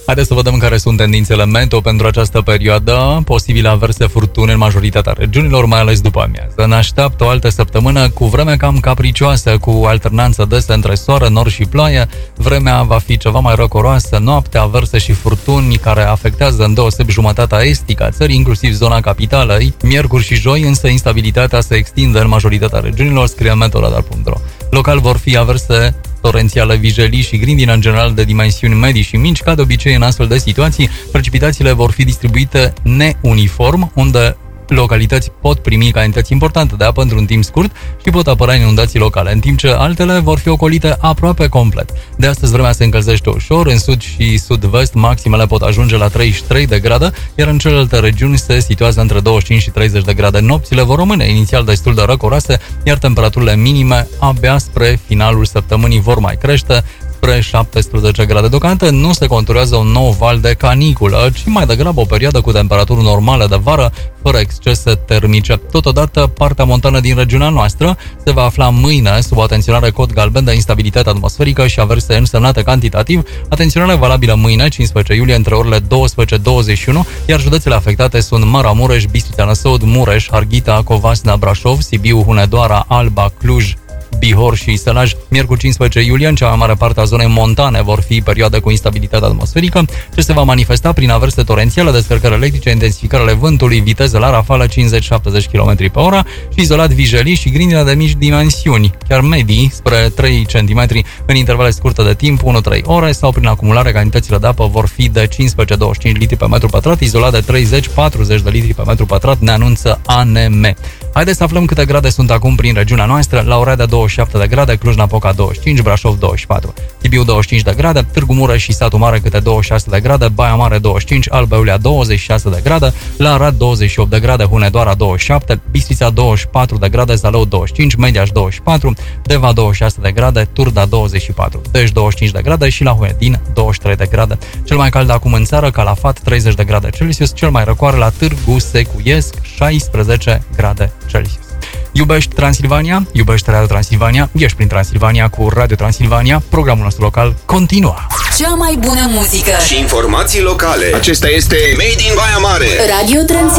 Haideți să vedem care sunt tendințele meteo pentru această perioadă. Posibile averse furtuni în majoritatea regiunilor, mai ales după amiază. Ne așteaptă o altă săptămână cu vreme cam capricioasă, cu alternanță desă între soare, nor și ploaie. Vremea va fi ceva mai răcoroasă, noaptea, averse și furtuni care afectează îndeosebi jumătatea estică a țării, inclusiv zona capitalei. Miercuri și joi, însă, instabilitatea se extinde în majoritatea regiunilor, scrie meteoradar.ro. Local vor fi averse torențiale, vijelii și grindină în general de dimensiuni medii și mici. Ca de obicei în astfel de situații, precipitațiile vor fi distribuite neuniform, unde localități pot primi cantități importante de apă într-un timp scurt și pot apărea inundații locale, în timp ce altele vor fi ocolite aproape complet. De astăzi vremea se încălzește ușor, în sud și sud-vest maximele pot ajunge la 33 de grade, iar în celelalte regiuni se situează între 25 și 30 de grade. Nopțile vor rămâne inițial destul de răcoroase, iar temperaturile minime abia spre finalul săptămânii vor mai crește, spre 17 grade. Deocamdată nu se conturează un nou val de caniculă, ci mai degrabă o perioadă cu temperaturi normale de vară, fără excese termice. Totodată, partea montană din regiunea noastră se va afla mâine sub atenționare cod galben de instabilitate atmosferică și averse însemnate cantitativ. Atenționare valabilă mâine, 15 iulie, între orele 12-21, iar județele afectate sunt Maramureș, Bistrița, Năsăud, Mureș, Harghita, Covasna, Brașov, Sibiu, Hunedoara, Alba, Cluj, Bihor și Sălaj. Miercuri 15 iulie, în cea mai mare parte a zonei montane vor fi perioade cu instabilitate atmosferică, ce se va manifesta prin averse torențiale, descărcări electrice, intensificare ale vântului, viteze la rafală 50-70 km pe oră și izolat vijelii și grindină de mici dimensiuni, chiar medii, spre 3 cm în intervale scurte de timp, 1-3 ore, sau prin acumulare cantitățile de apă vor fi de 15-25 litri pe metru pătrat, izolat de 30-40 de litri pe metru pătrat, ne anunță ANM. Haideți să aflăm câte grade sunt acum prin regiunea noastră. La Oradea 27 de grade, Cluj-Napoca 25, Brașov 24, Sibiu 25 de grade, Târgu Mureș și Satu Mare câte 26 de grade, Baia Mare 25, Alba Iulia 26 de grade, la Arad 28 de grade, Hunedoara 27, Bistrița 24 de grade, Zalău 25, Mediaș 24, Deva 26 de grade, Turda 24, Dej 25 de grade și la Huedin 23 de grade. Cel mai cald acum în țară, Calafat 30 de grade Celsius, cel mai răcoare la Târgu Secuiesc 16 grade Celsius. Iubești Transilvania? Iubești Radio Transilvania? Ești prin Transilvania cu Radio Transilvania. Programul nostru local continuă. Cea mai bună muzică și informații locale. Acesta este Made in Baia Mare. Radio Transilvania.